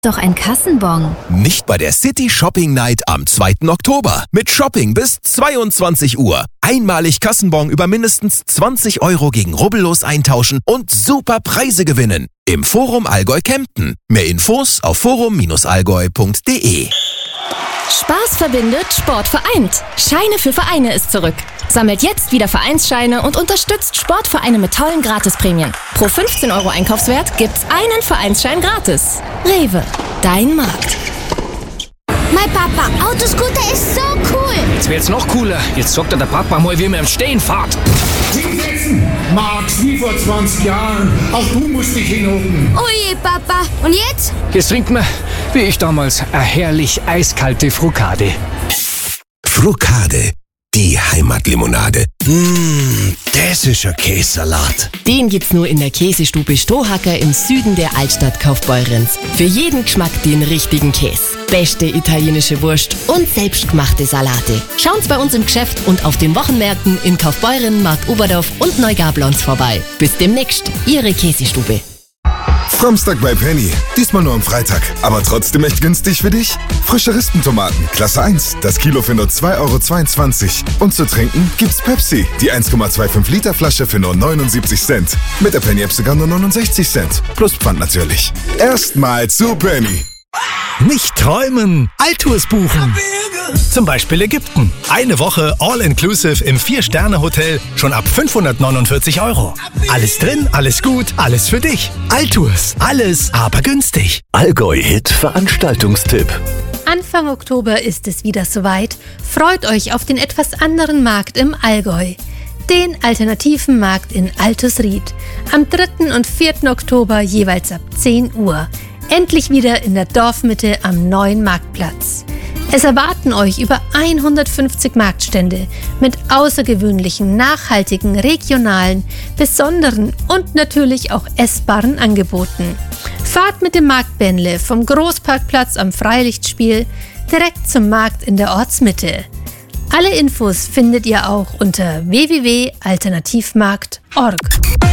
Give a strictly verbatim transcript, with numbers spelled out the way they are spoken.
doch ein Kassenbon. Nicht bei der City Shopping Night am zweiten Oktober. Mit Shopping bis zweiundzwanzig Uhr. Einmalig Kassenbon über mindestens zwanzig Euro gegen rubbellos eintauschen und super Preise gewinnen. Im Forum Allgäu Kempten. Mehr Infos auf forum allgäu punkt de. Spaß verbindet, Sport vereint. Scheine für Vereine ist zurück. Sammelt jetzt wieder Vereinsscheine und unterstützt Sportvereine mit tollen Gratisprämien. Pro fünfzehn Euro Einkaufswert gibt's einen Vereinsschein gratis. Rewe, dein Markt. Mein Papa, Autoscooter ist so cool. Jetzt wird's noch cooler. Jetzt sagt der Papa mal, wie man im Stehen fährt. Hinsetzen, Max, wie vor zwanzig Jahren. Auch du musst dich hinhocken. Oje, Papa. Und jetzt? Jetzt trinkt man, wie ich damals, eine herrlich eiskalte Frukade. Frukade, die Heimatlimonade. Mmh, das ist ein Käsesalat. Den gibt's nur in der Käsestube Stohacker im Süden der Altstadt Kaufbeurenz. Für jeden Geschmack den richtigen Käse. Beste italienische Wurst und selbstgemachte Salate. Schaut's bei uns im Geschäft und auf den Wochenmärkten in Kaufbeuren, Markt Oberdorf und Neugablons vorbei. Bis demnächst, Ihre Käsestube. Samstag bei Penny. Diesmal nur am Freitag. Aber trotzdem echt günstig für dich? Frische Rispentomaten, Klasse eins. Das Kilo für nur zwei Euro zweiundzwanzig. Und zu trinken gibt's Pepsi. Die eins Komma fünfundzwanzig Liter Flasche für nur neunundsiebzig Cent. Mit der Penny-App sogar nur neunundsechzig Cent. Plus Pfand natürlich. Erstmal zu Penny. Nicht träumen, Altours buchen. Zum Beispiel Ägypten. Eine Woche All-Inclusive im vier-Sterne-Hotel schon ab fünfhundertneunundvierzig Euro. Alles drin, alles gut, alles für dich. Altours, alles, aber günstig. Allgäu-Hit Veranstaltungstipp. Anfang Oktober ist es wieder soweit. Freut euch auf den etwas anderen Markt im Allgäu. Den alternativen Markt in Altusried. Am dritten und vierten Oktober jeweils ab zehn Uhr. Endlich wieder in der Dorfmitte am neuen Marktplatz. Es erwarten euch über hundertfünfzig Marktstände mit außergewöhnlichen, nachhaltigen, regionalen, besonderen und natürlich auch essbaren Angeboten. Fahrt mit dem Marktbändle vom Großparkplatz am Freilichtspiel direkt zum Markt in der Ortsmitte. Alle Infos findet ihr auch unter w w w punkt alternativmarkt punkt org.